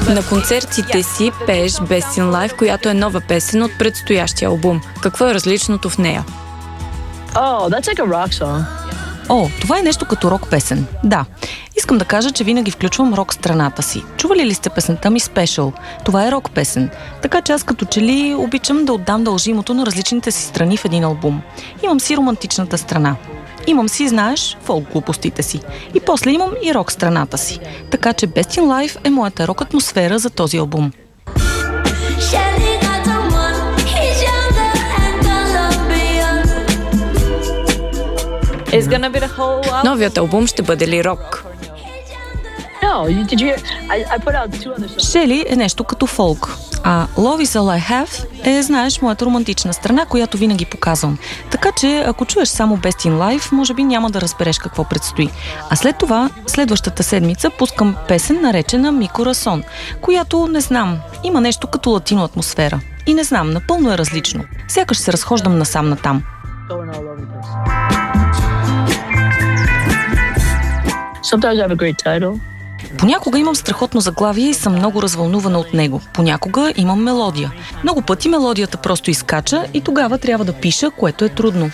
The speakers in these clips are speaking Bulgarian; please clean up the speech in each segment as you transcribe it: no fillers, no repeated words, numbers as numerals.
На концертите си пееш Best in Life, която е нова песен от предстоящия албум. Какво е различното в нея? That's like a rock song. Това е нещо като рок песен. Да. Искам да кажа, че винаги включвам рок страната си. Чували ли сте песента ми Special? Това е рок песен. Така че аз като че ли обичам да отдам дължимото на различните си страни в един албум. Имам си романтичната страна. Имам си, знаеш, фолк глупостите си. И после имам и рок страната си. Така че Best in Life е моята рок атмосфера за този албум. Новият албум ще бъде ли рок? Шели е нещо като фолк, а Love is all I have е, знаеш, моята романтична страна, която винаги показвам. Така че, ако чуеш само Best in Life, може би няма да разбереш какво предстои. А след това, следващата седмица, пускам песен, наречена Ми Корасон, която, не знам, има нещо като латино атмосфера. И не знам, напълно е различно. Сякаш се разхождам насам-натам. Понякога имам страхотно заглавие и съм много развълнувана от него. Понякога имам мелодия. Много пъти мелодията просто изкача и тогава трябва да пиша, което е трудно.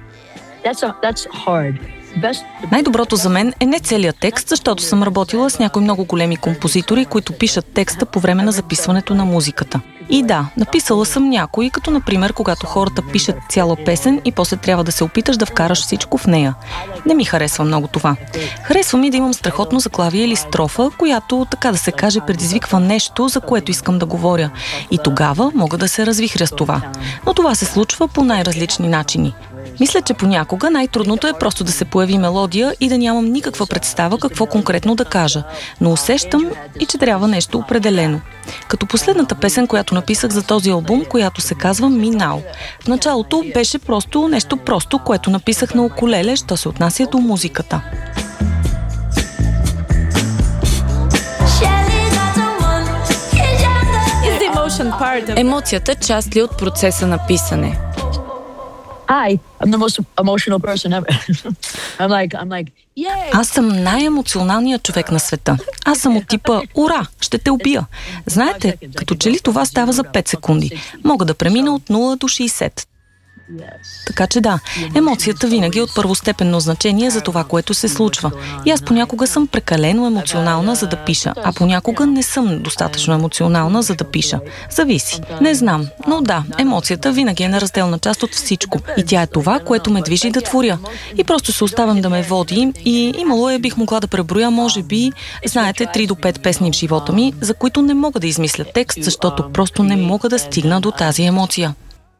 Най-доброто за мен е не целият текст, защото съм работила с някои много големи композитори, които пишат текста по време на записването на музиката. И да, написала съм някои, като например, когато хората пишат цяла песен и после трябва да се опиташ да вкараш всичко в нея. Не ми харесва много това. Харесва ми да имам страхотно заглавие или строфа, която, така да се каже, предизвиква нещо, за което искам да говоря. И тогава мога да се развихря с това. Но това се случва по най-различни начини. Мисля, че понякога най-трудното е просто да се появи мелодия и да нямам никаква представа какво конкретно да кажа. Но усещам и че трябва нещо определено. Като последната песен, която написах за този албум, която се казва Me Now. В началото беше просто нещо просто, което написах на укулеле, що се отнася до музиката. Емоцията част ли от процеса на писане? I'm the most emotional person ever. I'm like, yay! Аз съм най-емоционалният човек на света. Аз съм от типа, ура, ще те убия. Знаете, като че ли това става за 5 секунди. Мога да премина от 0 до 60. Така че да, емоцията винаги е от първостепенно значение за това, което се случва. И аз понякога съм прекалено емоционална, за да пиша, а понякога не съм достатъчно емоционална, за да пиша. Зависи. Не знам, но да, емоцията винаги е неразделна част от всичко. И тя е това, което ме движи да творя. И просто се оставям да ме води и имало бих могла да преброя, може би, знаете, 3 до 5 песни в живота ми, за които не мога да измисля текст, защото просто не мога да стигна до тази емоция.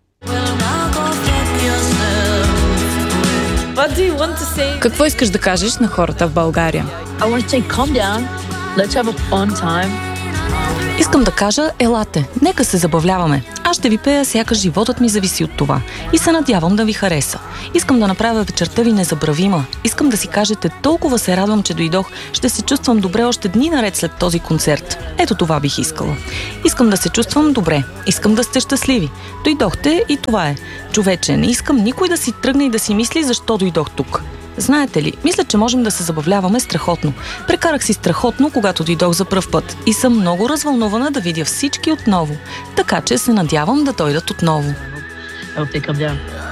Какво искаш да кажеш на хората в България? Искам да кажа, елате, нека се забавляваме. Аз ще ви пея, сякаш животът ми зависи от това. И се надявам да ви хареса. Искам да направя вечерта ви незабравима. Искам да си кажете, толкова се радвам, че дойдох. Ще се чувствам добре още дни наред след този концерт. Ето това бих искала. Искам да се чувствам добре. Искам да сте щастливи. Дойдохте и това е. Човече, не искам никой да си тръгне и да си мисли защо дойдох тук. Знаете ли, мисля, че можем да се забавляваме страхотно. Прекарах си страхотно, когато дойдох за пръв път и съм много развълнувана да видя всички отново. Така че се надявам да дойдат отново.